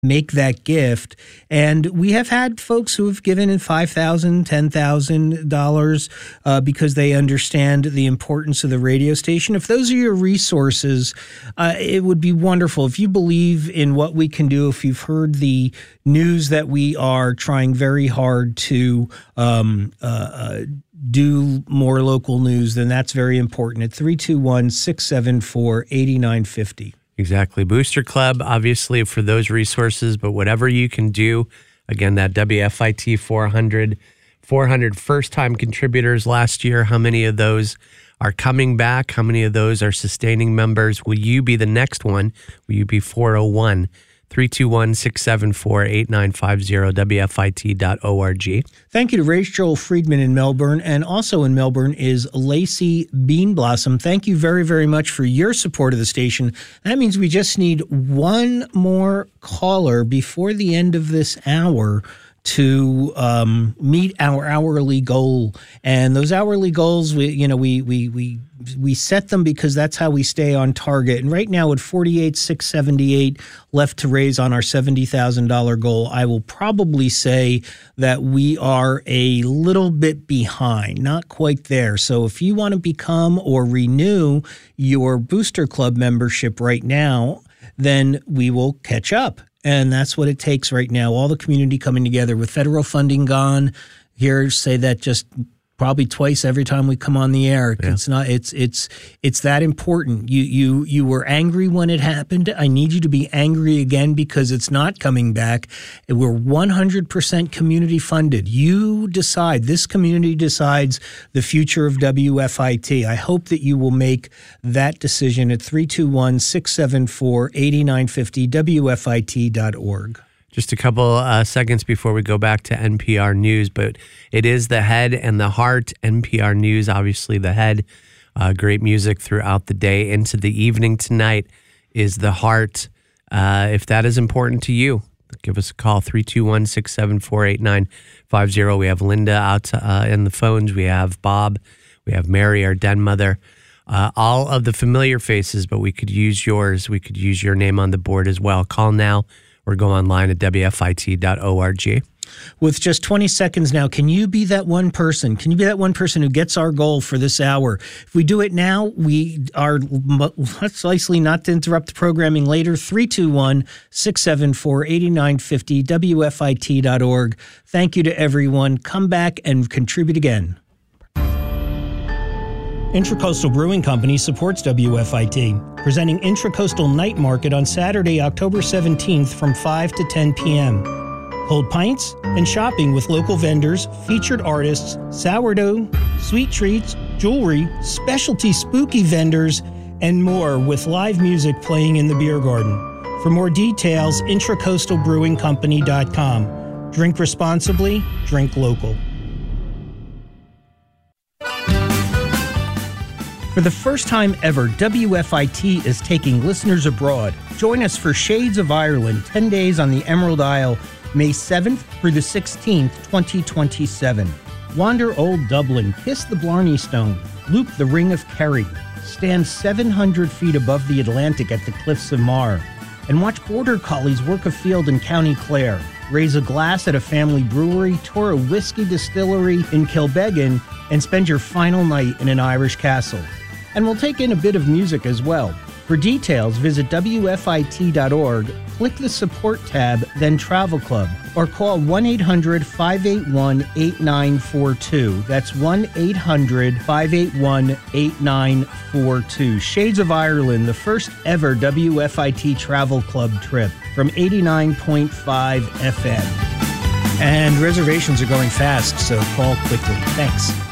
make that gift. And we have had folks who have given in $5,000, $10,000 because they understand the importance of the radio station. If those are your resources, it would be wonderful. If you believe in what we can do, if you've heard the news that we are trying very hard to do more local news, then that's very important at 321-674-8950. Exactly. Booster Club, obviously, for those resources, but whatever you can do, again, that WFIT 400 first-time contributors last year, how many of those are coming back? How many of those are sustaining members? Will you be the next one? Will you be 401? 321-674-8950, WFIT.org. Thank you to Rachel Friedman in Melbourne. And also in Melbourne is Lacey Beanblossom. Thank you very, very much for your support of the station. That means we just need one more caller before the end of this hour to meet our hourly goal. And those hourly goals, we set them because that's how we stay on target. And right now at $48,678 left to raise on our $70,000 goal, I will probably say that we are a little bit behind, not quite there. So if you want to become or renew your Booster Club membership right now, then we will catch up. And that's what it takes right now. All the community coming together with federal funding gone. Here, say that just probably twice every time we come on the air. Yeah. It's that important. You were angry when it happened. I need you to be angry again because it's not coming back. We're 100% community funded. You decide. This community decides the future of WFIT. I hope that you will make that decision at 321-674-8950, WFIT.org. Just a couple seconds before we go back to NPR News, but it is the head and the heart. NPR News, obviously the head. Great music throughout the day. Into the evening tonight is the heart. If that is important to you, give us a call, 321-674-8950. We have Linda out in the phones. We have Bob. We have Mary, our den mother. All of the familiar faces, but we could use yours. We could use your name on the board as well. Call now or go online at WFIT.org. With just 20 seconds now, can you be that one person? Can you be that one person who gets our goal for this hour? If we do it now, we are less likely not to interrupt the programming later. 321-674-8950, WFIT.org. Thank you to everyone. Come back and contribute again. Intracoastal Brewing Company supports WFIT, presenting Intracoastal Night Market on Saturday, October 17th from 5 to 10 p.m. Cold pints and shopping with local vendors, featured artists, sourdough, sweet treats, jewelry, specialty spooky vendors, and more with live music playing in the beer garden. For more details, intracoastalbrewingcompany.com. Drink responsibly, drink local. For the first time ever, WFIT is taking listeners abroad. Join us for Shades of Ireland, 10 days on the Emerald Isle, May 7th through the 16th, 2027. Wander Old Dublin, kiss the Blarney Stone, loop the Ring of Kerry, stand 700 feet above the Atlantic at the Cliffs of Moher, and watch Border Collies work a field in County Clare, raise a glass at a family brewery, tour a whiskey distillery in Kilbeggan, and spend your final night in an Irish castle. And we'll take in a bit of music as well. For details, visit WFIT.org, click the Support tab, then Travel Club, or call 1-800-581-8942. That's 1-800-581-8942. Shades of Ireland, the first ever WFIT Travel Club trip from 89.5 FM. And reservations are going fast, so call quickly. Thanks.